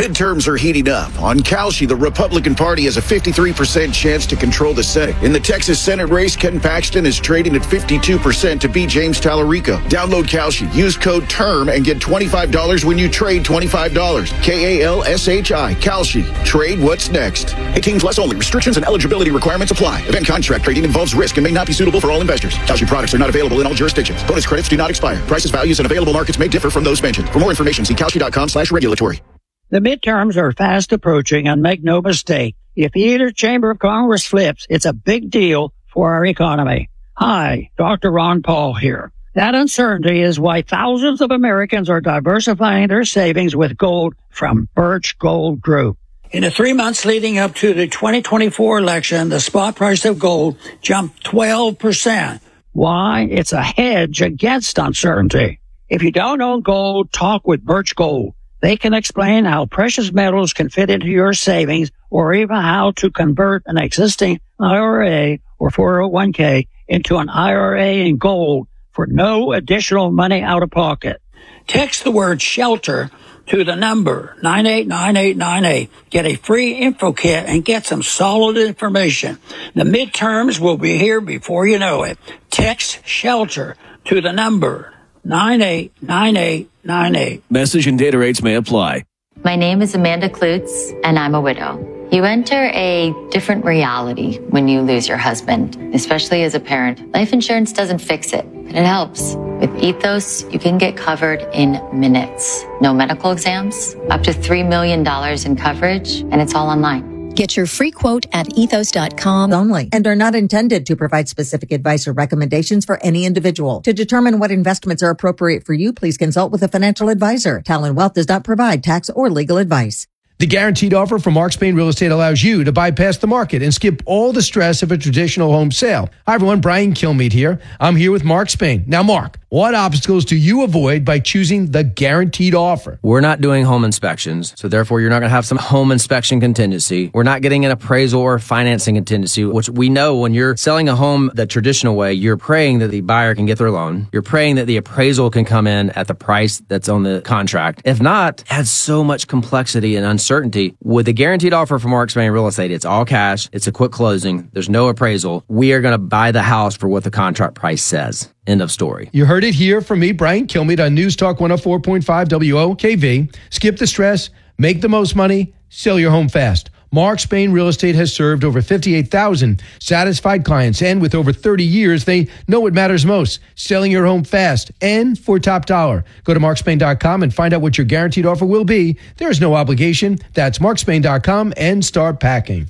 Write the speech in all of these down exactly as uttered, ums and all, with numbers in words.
midterms are heating up. On Kalshi, the Republican Party has a fifty-three percent chance to control the Senate. In the Texas Senate race, Ken Paxton is trading at fifty-two percent to beat James Tallarico. Download Kalshi. Use code TERM and get twenty-five dollars when you trade twenty-five dollars. K A L S H I. Kalshi. Trade what's next. eighteen plus only. Restrictions and eligibility requirements apply. Event contract trading involves risk and may not be suitable for all investors. Kalshi products are not available in all jurisdictions. Bonus credits do not expire. Prices, values, and available markets may differ from those mentioned. For more information, see Kalshi.com slash regulatory. The midterms are fast approaching, and make no mistake, if either chamber of Congress flips, it's a big deal for our economy. Hi, Doctor Ron Paul here. That uncertainty is why thousands of Americans are diversifying their savings with gold from Birch Gold Group. In the three months leading up to the twenty twenty-four election, the spot price of gold jumped twelve percent. Why? It's a hedge against uncertainty. If you don't own gold, talk with Birch Gold. They can explain how precious metals can fit into your savings, or even how to convert an existing I R A or four oh one k into an I R A in gold for no additional money out of pocket. Text the word SHELTER to the number nine eight nine eight nine eight. Get a free info kit and get some solid information. The midterms will be here before you know it. Text SHELTER to the number nine eight nine eight nine eight. Message and data rates may apply. My name is Amanda Klutz, and I'm a widow. You enter a different reality when you lose your husband, especially as a parent. Life insurance doesn't fix it, but it helps. With Ethos, you can get covered in minutes. No medical exams, up to three million dollars in coverage, and it's all online. Get your free quote at ethos dot com only and are not intended to provide specific advice or recommendations for any individual. To determine what investments are appropriate for you, please consult with a financial advisor. Talon Wealth does not provide tax or legal advice. The guaranteed offer from Mark Spain Real Estate allows you to bypass the market and skip all the stress of a traditional home sale. Hi, everyone. Brian Kilmeade here. I'm here with Mark Spain. Now, Mark, what obstacles do you avoid by choosing the guaranteed offer? We're not doing home inspections, so therefore you're not going to have some home inspection contingency. We're not getting an appraisal or financing contingency, which we know when you're selling a home the traditional way, you're praying that the buyer can get their loan. You're praying that the appraisal can come in at the price that's on the contract. If not, it adds so much complexity and uncertainty. Certainty. With the guaranteed offer from Mark Spain Real Estate, it's all cash. It's a quick closing. There's no appraisal. We are going to buy the house for what the contract price says. End of story. You heard it here from me, Brian Kilmeade, on News Talk one oh four point five W O K V. Skip the stress, make the most money, sell your home fast. Mark Spain Real Estate has served over fifty-eight thousand satisfied clients, and with over thirty years, they know what matters most, selling your home fast and for top dollar. Go to mark spain dot com and find out what your guaranteed offer will be. There is no obligation. That's mark spain dot com and start packing.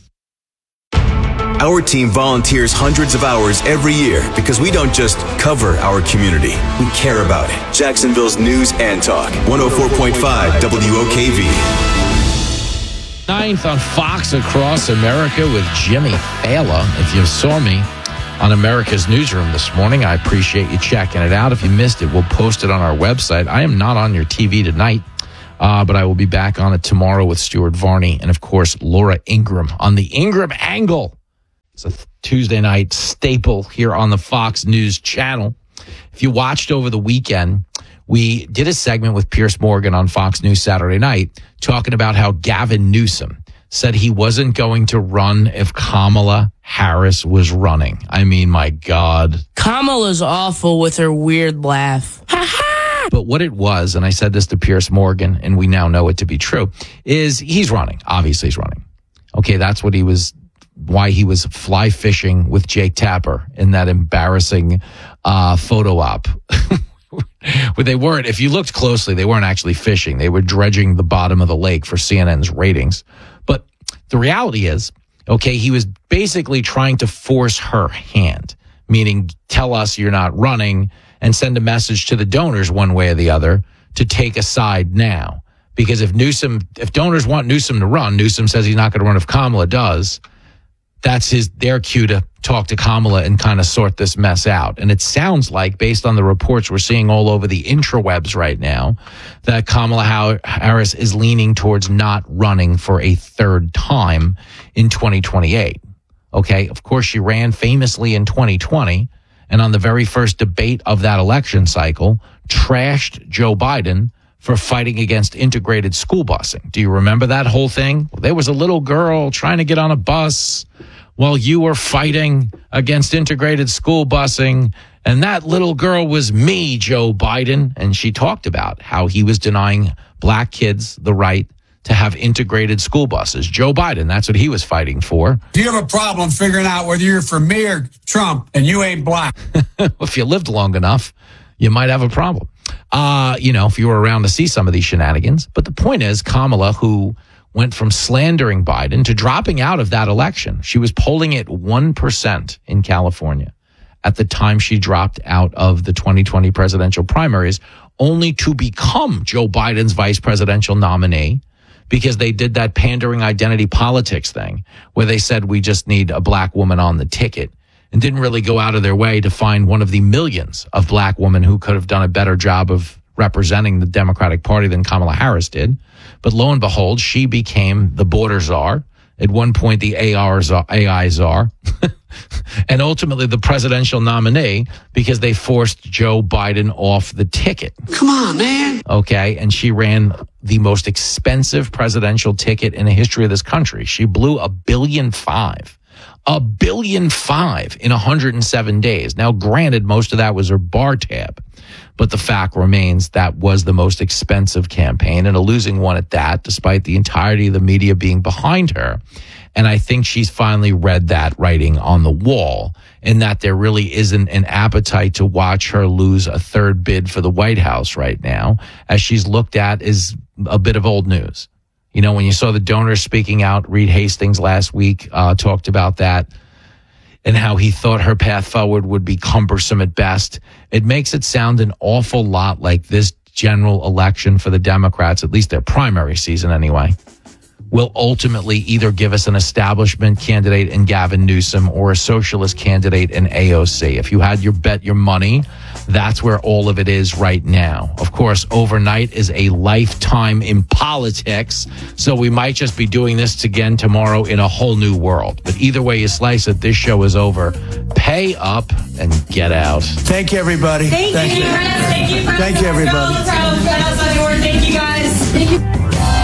Our team volunteers hundreds of hours every year because we don't just cover our community. We care about it. Jacksonville's News and Talk, one oh four point five W O K V. Ninth on Fox Across America with Jimmy Fallon. If you saw me on America's Newsroom this morning, I appreciate you checking it out. If you missed it, we'll post it on our website. I am not on your T V tonight, uh, but I will be back on it tomorrow with Stuart Varney and, of course, Laura Ingram on the Ingram Angle. It's a Tuesday night staple here on the Fox News channel. If you watched over the weekend, we did a segment with Piers Morgan on Fox News Saturday night talking about how Gavin Newsom said he wasn't going to run if Kamala Harris was running. I mean, my God. Kamala's awful with her weird laugh. But what it was, and I said this to Piers Morgan, and we now know it to be true, is he's running. Obviously he's running. Okay, that's what he was, why he was fly fishing with Jake Tapper in that embarrassing uh, photo op. Well, they weren't, if you looked closely, they weren't actually fishing. They were dredging the bottom of the lake for C N N's ratings. But the reality is, okay, he was basically trying to force her hand, meaning tell us you're not running and send a message to the donors one way or the other to take a side now. Because if Newsom, if donors want Newsom to run, Newsom says he's not going to run if Kamala does. That's his their cue to talk to Kamala and kind of sort this mess out. And it sounds like, based on the reports we're seeing all over the intrawebs right now, that Kamala Harris is leaning towards not running for a third time in twenty twenty-eight. Okay, of course, she ran famously in twenty twenty, and on the very first debate of that election cycle, trashed Joe Biden for fighting against integrated school busing. Do you remember that whole thing? There was a little girl trying to get on a bus while you were fighting against integrated school busing. And that little girl was me, Joe Biden. And she talked about how he was denying black kids the right to have integrated school buses. Joe Biden, that's what he was fighting for. Do you have a problem figuring out whether you're for me or Trump and you ain't black? If you lived long enough, you might have a problem. Uh, you know, if you were around to see some of these shenanigans. But the point is, Kamala, who went from slandering Biden to dropping out of that election, she was polling at one percent in California at the time she dropped out of the twenty twenty presidential primaries, only to become Joe Biden's vice presidential nominee, because they did that pandering identity politics thing where they said we just need a black woman on the ticket, and didn't really go out of their way to find one of the millions of black women who could have done a better job of representing the Democratic Party than Kamala Harris did. But lo and behold, she became the border czar, at one point the A I czar, and ultimately the presidential nominee, because they forced Joe Biden off the ticket. Come on, man. Okay, and she ran the most expensive presidential ticket in the history of this country. She blew a billion five. A billion five in one hundred seven days. Now, granted, most of that was her bar tab, but the fact remains that was the most expensive campaign, and a losing one at that, despite the entirety of the media being behind her. And I think she's finally read that writing on the wall, in that there really isn't an appetite to watch her lose a third bid for the White House right now, as she's looked at as a bit of old news. You know, when you saw the donors speaking out, Reed Hastings last week uh, talked about that and how he thought her path forward would be cumbersome at best. It makes it sound an awful lot like this general election for the Democrats, at least their primary season anyway, will ultimately either give us an establishment candidate in Gavin Newsom or a socialist candidate in A O C. If you had your bet your money, that's where all of it is right now. Of course, overnight is a lifetime in politics, so we might just be doing this again tomorrow in a whole new world. But either way you slice it, this show is over. Pay up and get out. Thank you, everybody. Thank, Thank you. you. Thank you, Thank you, everybody. Thank you, guys. Thank you.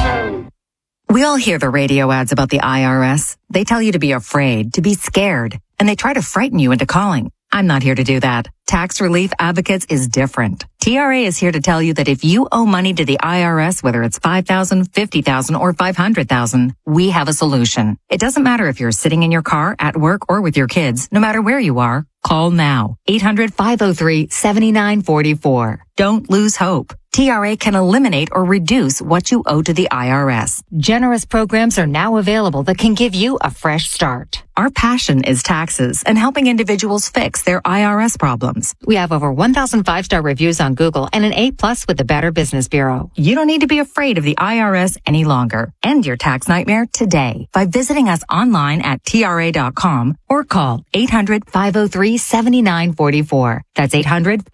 We all hear the radio ads about the I R S. They tell you to be afraid, to be scared, and they try to frighten you into calling. I'm not here to do that. Tax Relief Advocates is different. T R A is here to tell you that if you owe money to the I R S, whether it's five thousand dollars, fifty thousand dollars, or five hundred thousand dollars, we have a solution. It doesn't matter if you're sitting in your car, at work, or with your kids. No matter where you are, call now. eight hundred, five oh three, seven nine four four. Don't lose hope. T R A can eliminate or reduce what you owe to the I R S. Generous programs are now available that can give you a fresh start. Our passion is taxes and helping individuals fix their I R S problems. We have over one thousand five-star reviews on Google and an A plus with the Better Business Bureau. You don't need to be afraid of the I R S any longer. End your tax nightmare today by visiting us online at T R A dot com or call eight hundred, five oh three, seven nine four four. That's eight hundred.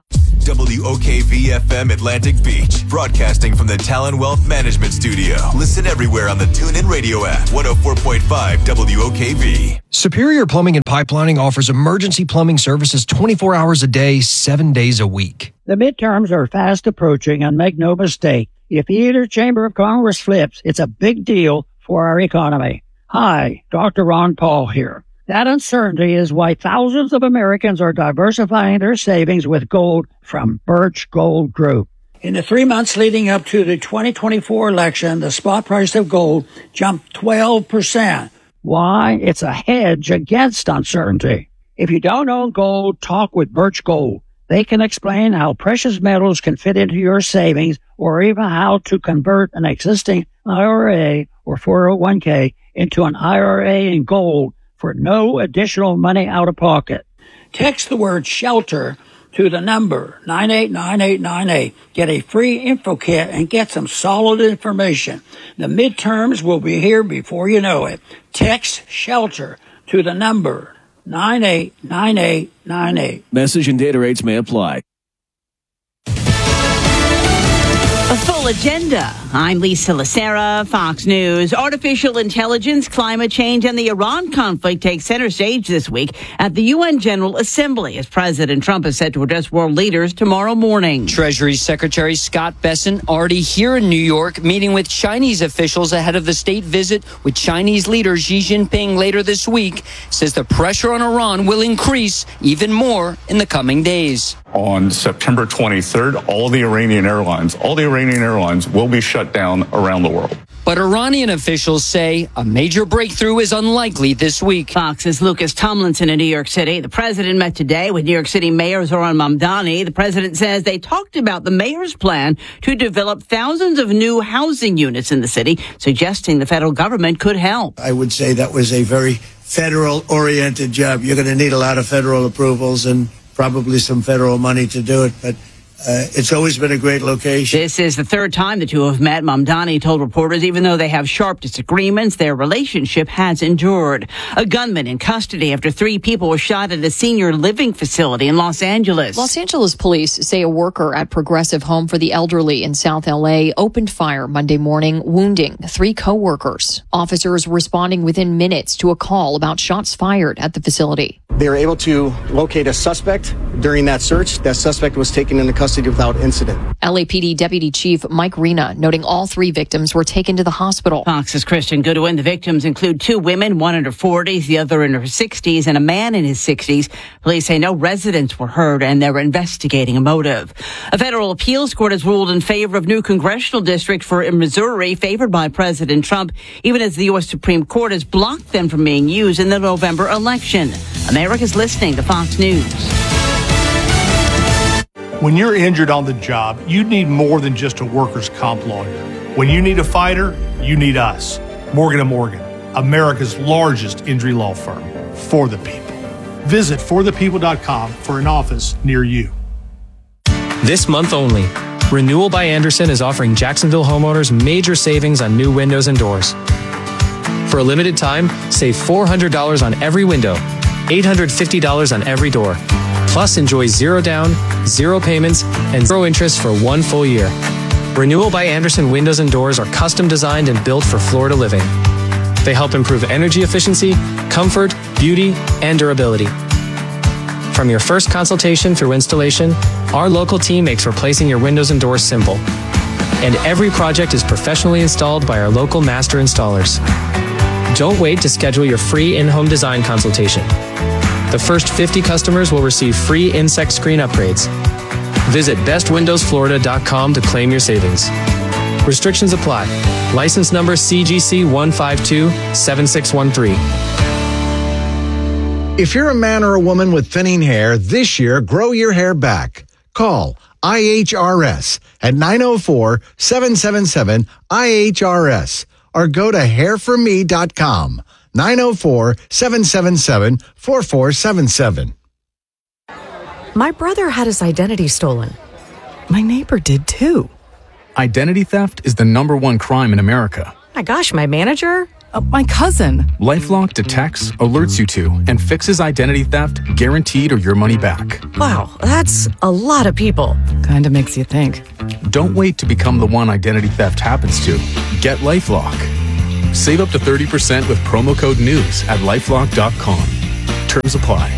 W O K V F M Atlantic Beach, broadcasting from the Talon Wealth Management Studio. Listen everywhere on the TuneIn Radio app. one oh four point five W O K V. Superior Plumbing and Pipelining offers emergency plumbing services twenty-four hours a day, seven days a week. The midterms are fast approaching, and make no mistake, if either chamber of Congress flips, it's a big deal for our economy. Hi, Doctor Ron Paul here. That uncertainty is why thousands of Americans are diversifying their savings with gold from Birch Gold Group. In the three months leading up to the twenty twenty-four election, the spot price of gold jumped twelve percent. Why? It's a hedge against uncertainty. If you don't own gold, talk with Birch Gold. They can explain how precious metals can fit into your savings, or even how to convert an existing I R A or four oh one k into an I R A in gold for no additional money out of pocket. Text the word SHELTER to the number nine eight nine eight nine eight. Get a free info kit and get some solid information. The midterms will be here before you know it. Text SHELTER to the number nine eight nine eight nine eight. Message and data rates may apply. A full Federal Agenda. I'm Lisa Lacera, Fox News. Artificial intelligence, climate change, and the Iran conflict take center stage this week at the U N General Assembly, as President Trump is set to address world leaders tomorrow morning. Treasury Secretary Scott Bessent already here in New York, meeting with Chinese officials ahead of the state visit with Chinese leader Xi Jinping later this week, says the pressure on Iran will increase even more in the coming days. On September twenty-third, all the Iranian airlines, all the Iranian airlines will be shut down around the world. But Iranian officials say a major breakthrough is unlikely this week. Fox's Lucas Tomlinson in New York City. The president met today with New York City Mayor Zohran Mamdani. The president says they talked about the mayor's plan to develop thousands of new housing units in the city, suggesting the federal government could help. I would say that was a very federal-oriented job. You're going to need a lot of federal approvals and probably some federal money to do it, but Uh, it's always been a great location. This is the third time the two have met. Mamdani told reporters even though they have sharp disagreements, their relationship has endured. A gunman in custody after three people were shot at a senior living facility in Los Angeles. Los Angeles police say a worker at Progressive Home for the Elderly in South L A opened fire Monday morning, wounding three co-workers. Officers responding within minutes to a call about shots fired at the facility. They were able to locate a suspect during that search. That suspect was taken into custody without incident. L A P D Deputy Chief Mike Rena noting all three victims were taken to the hospital. Fox's Christian Goodwin. The victims include two women, one in her forties, the other in her sixties, and a man in his sixties. Police say no residents were hurt and they're investigating a motive. A federal appeals court has ruled in favor of new congressional district for in Missouri, favored by President Trump, even as the U S Supreme Court has blocked them from being used in the November election. America's listening to Fox News. When you're injured on the job, you need more than just a workers' comp lawyer. When you need a fighter, you need us. Morgan and Morgan, America's largest injury law firm, for the people. Visit for the people dot com for an office near you. This month only, Renewal by Andersen is offering Jacksonville homeowners major savings on new windows and doors. For a limited time, save four hundred dollars on every window, eight hundred fifty dollars on every door. Plus, enjoy zero down, zero payments, and zero interest for one full year. Renewal by Andersen windows and doors are custom designed and built for Florida living. They help improve energy efficiency, comfort, beauty, and durability. From your first consultation through installation, our local team makes replacing your windows and doors simple. And every project is professionally installed by our local master installers. Don't wait to schedule your free in-home design consultation. The first fifty customers will receive free insect screen upgrades. Visit best windows florida dot com to claim your savings. Restrictions apply. License number C G C one five two seven six one three. If you're a man or a woman with thinning hair, this year, grow your hair back. Call I H R S at nine oh four, seven seven seven, I H R S or go to hair for me dot com. nine oh four, seven seven seven, four four seven seven. My brother had his identity stolen. My neighbor did too. Identity theft is the number one crime in America. My gosh, my manager? Uh, my cousin. LifeLock detects, alerts you to, and fixes identity theft guaranteed or your money back. Wow, that's a lot of people. Kinda makes you think. Don't wait to become the one identity theft happens to. Get LifeLock. Save up to thirty percent with promo code NEWS at lifelock dot com. Terms apply.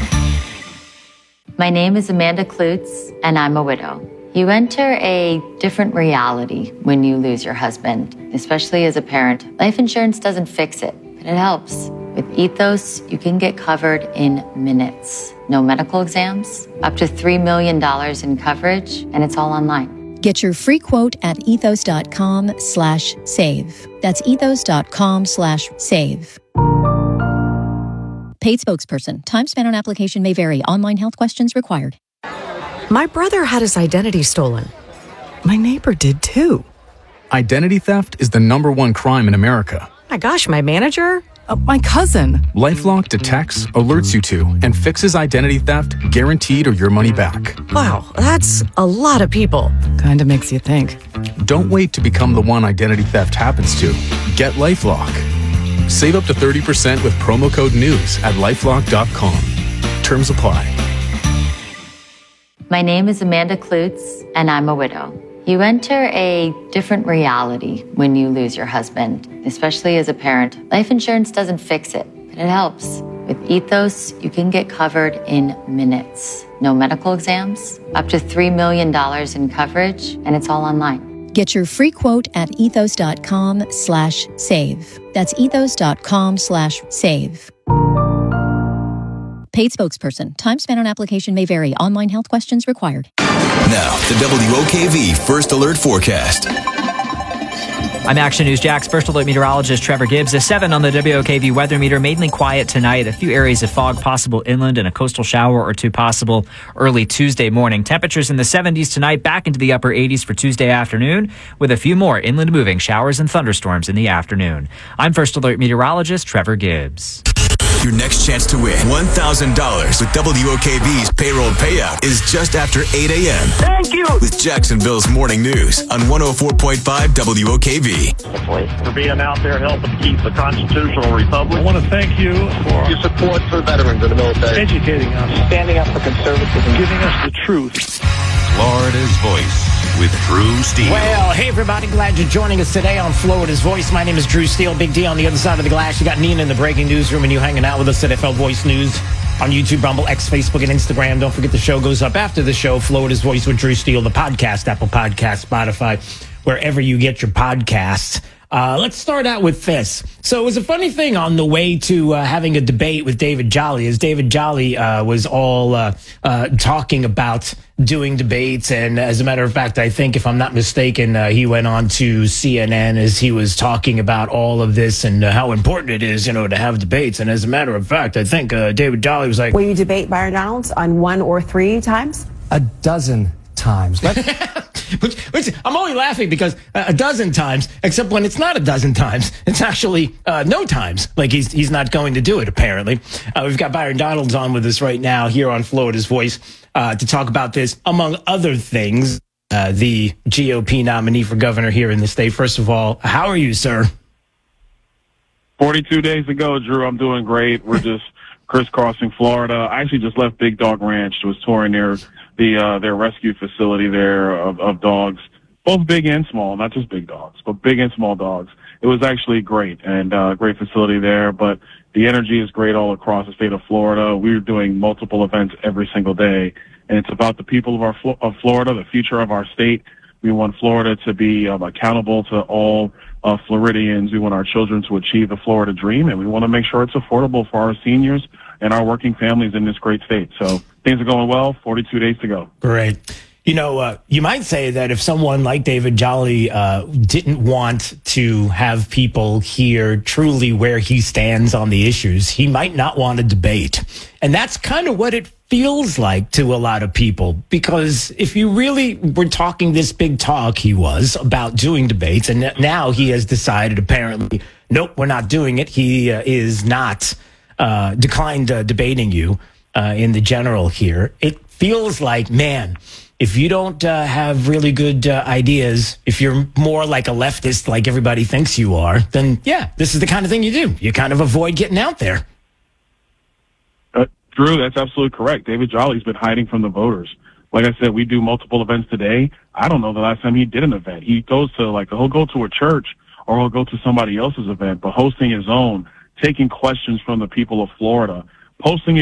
My name is Amanda Klutz, and I'm a widow. You enter a different reality when you lose your husband, especially as a parent. Life insurance doesn't fix it, but it helps. With Ethos, you can get covered in minutes. No medical exams, up to three million dollars in coverage, and it's all online. Get your free quote at ethos dot com slash save. That's ethos dot com slash save. Paid spokesperson. Time spent on application may vary. Online health questions required. My brother had his identity stolen. My neighbor did too. Identity theft is the number one crime in America. My gosh, my manager? Uh, my cousin. LifeLock detects, alerts you to, and fixes identity theft guaranteed or your money back. Wow, that's a lot of people. Kinda makes you think. Don't wait to become the one identity theft happens to. Get LifeLock. Save up to thirty percent with promo code NEWS at lifelock dot com. Terms apply. My name is Amanda Klutz, and I'm a widow. You enter a different reality when you lose your husband, especially as a parent. Life insurance doesn't fix it, but it helps. With Ethos, you can get covered in minutes. No medical exams, up to three million dollars in coverage, and it's all online. Get your free quote at ethos.com slash save. That's ethos.com slash save. Paid spokesperson. Time spent on application may vary. Online health questions required. Now, the W O K V First Alert Forecast. I'm Action News Jax First Alert meteorologist Trevor Gibbs. A seven on the W O K V weather meter, mainly quiet tonight. A few areas of fog possible inland and a coastal shower or two possible early Tuesday morning. Temperatures in the seventies tonight, back into the upper eighties for Tuesday afternoon, with a few more inland moving showers and thunderstorms in the afternoon. I'm First Alert meteorologist Trevor Gibbs. Your next chance to win one thousand dollars with W O K V's payroll payout is just after eight a.m. Thank you! With Jacksonville's Morning News on one oh four point five W O K V. For being out there helping keep the constitutional republic. I want to thank you for your support for veterans in the military. Educating us. Standing up for conservatism. Giving us the truth. Florida's Voice with Drew Steele. Well, hey everybody, glad you're joining us today on Florida's Voice. My name is Drew Steele. Big D on the other side of the glass. You got Nina in the breaking newsroom and you hanging out with us at F L Voice News on YouTube, Rumble, X, Facebook, and Instagram. Don't forget the show goes up after the show, Florida's Voice with Drew Steele, the podcast, Apple Podcast, Spotify, wherever you get your podcasts. Uh, let's start out with this. So it was a funny thing on the way to uh, having a debate with David Jolly, as David Jolly uh, was all uh, uh, talking about doing debates. And as a matter of fact, I think, if I'm not mistaken, uh, he went on to C N N as he was talking about all of this and uh, how important it is, you know, to have debates. And as a matter of fact, I think uh, David Jolly was like, will you debate Byron Donalds on one or three times? A dozen times. Which, which I'm only laughing because uh, a dozen times, except when it's not a dozen times, it's actually uh, no times. Like he's he's not going to do it, apparently. Uh, we've got Byron Donalds on with us right now here on Florida's Voice uh, to talk about this, among other things. Uh, the G O P nominee for governor here in the state. First of all, how are you, sir? forty-two days ago, Drew, I'm doing great. We're just crisscrossing Florida. I actually just left Big Dog Ranch. Was touring their the uh, their rescue facility there of, of dogs, both big and small, not just big dogs, but big and small dogs. It was actually great and uh, great facility there. But the energy is great all across the state of Florida. We're doing multiple events every single day, and it's about the people of our of Florida, the future of our state. We want Florida to be um, accountable to all uh, Floridians. We want our children to achieve the Florida dream, and we want to make sure it's affordable for our seniors and our working families in this great state. So things are going well. forty-two days to go. Great. You know, uh, you might say that if someone like David Jolly uh, didn't want to have people hear truly where he stands on the issues, he might not want to debate. And that's kind of what it feels like to a lot of people, because if you really were talking this big talk he was about doing debates, and now he has decided apparently, nope, we're not doing it. He uh, is not uh, declined uh, debating you uh, in the general here. It feels like, man, if you don't uh, have really good uh, ideas, if you're more like a leftist like everybody thinks you are, then yeah, this is the kind of thing you do. You kind of avoid getting out there. Uh, Drew, that's absolutely correct. David Jolly's been hiding from the voters. Like I said, we do multiple events today. I don't know the last time he did an event. He goes to, like, he'll go to a church or he'll go to somebody else's event, but hosting his own, taking questions from the people of Florida, posting